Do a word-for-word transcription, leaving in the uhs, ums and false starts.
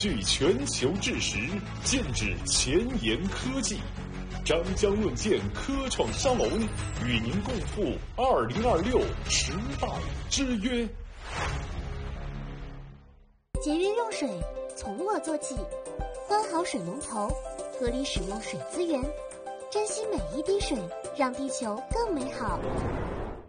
据全球知识，剑指前沿科技。张江论剑科创沙龙与您共赴二零二六时代之约。 节约用水，从我做起。关好水龙头，合理使用水资源，珍惜每一滴水，让地球更美好。